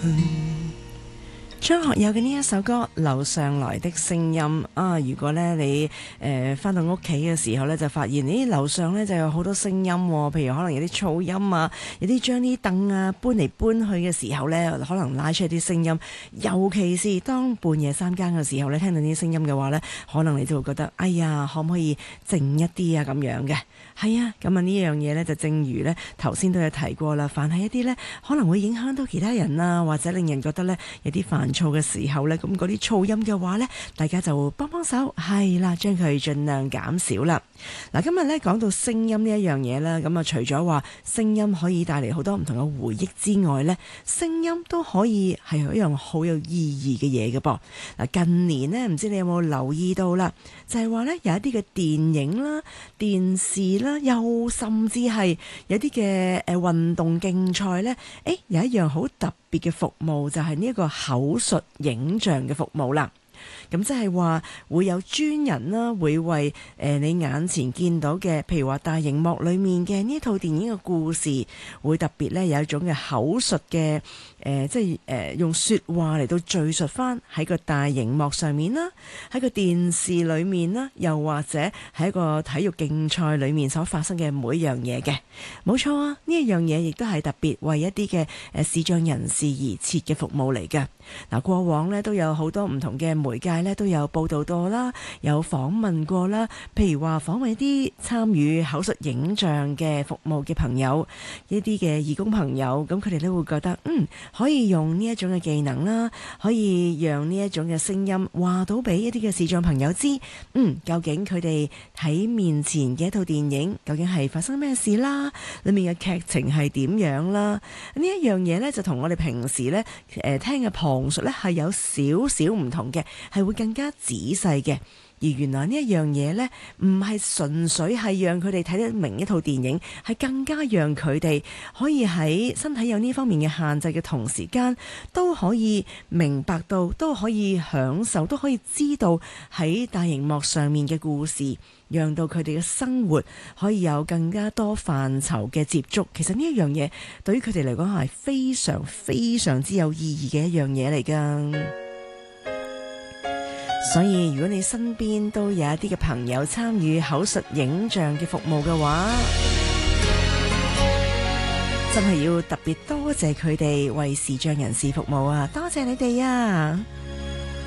張學友嘅呢一首歌《樓上來的聲音》啊，如果咧你返到屋企嘅時候咧，就發現咦樓上咧就有好多聲音喎，譬如可能有啲噪音啊，有啲將啲凳啊搬嚟搬去嘅時候咧，可能拉出啲聲音，尤其是當半夜三更嘅時候咧，聽到呢啲聲音嘅話咧，可能你就會覺得哎呀，可唔可以靜一啲啊咁樣嘅？係啊，咁啊呢樣嘢咧就正如咧頭先都有提過啦，凡係一啲咧可能會影響到其他人啊，或者令人覺得咧有啲煩躁嘅時候咧，咁嗰啲噪音嘅話咧，大家就幫幫手，係啦，將佢盡量減少啦。嗱，今日咧講到聲音呢一樣嘢啦，咁啊除咗話聲音可以帶嚟好多唔同嘅回憶之外咧，聲音都可以係一樣好有意義嘅嘢嘅噃。嗱，近年呢，唔知你有冇留意到啦，就係話咧有一啲嘅電影啦、電視啦，又甚至係有啲嘅運動競賽咧，有一樣好特別嘅服務，就係呢一個口述影像嘅服務啦。咁即係話會有專人啦，會為你眼前見到嘅，譬如話大熒幕裏面嘅呢套電影嘅故事，會特別咧有一種嘅口述嘅即係用說話嚟到敘述翻喺個大熒幕上面啦，喺個電視裏面啦，又或者喺一個體育競賽裏面所發生嘅每樣嘢嘅，冇錯啊！呢一樣嘢亦都係特別為一啲嘅視障人士而設嘅服務嚟嘅。嗱，過往呢都有好多唔同嘅媒介呢都有報道過啦，有訪問過啦。譬如話訪問一啲參與口述影像嘅服務嘅朋友，一啲嘅義工朋友，咁佢哋都會覺得可以用呢一種嘅技能啦，可以讓呢一種嘅聲音話到俾一啲嘅視障朋友知，究竟佢哋喺面前嘅一套電影究竟係發生咩事啦，裏面嘅劇情係點樣啦。呢一樣嘢呢，就同我哋平時呢聽嘅旁述呢係有少少唔同嘅，係會更加仔細嘅。而原來呢一樣嘢呢，唔係純粹係讓佢哋睇得明一套電影，係更加讓佢哋可以喺身體有呢方面嘅限制嘅同時間，都可以明白到，都可以享受，都可以知道喺大熒幕上面嘅故事，讓到佢哋嘅生活可以有更加多範疇嘅接觸。其實呢一樣嘢對於佢哋嚟講係非常非常之有意義嘅一樣嘢嚟㗎。所以如果你身邊都有一啲嘅朋友參與口述影像嘅服務嘅話，真係要特別多謝佢哋為視障人士服務啊！多謝你哋啊！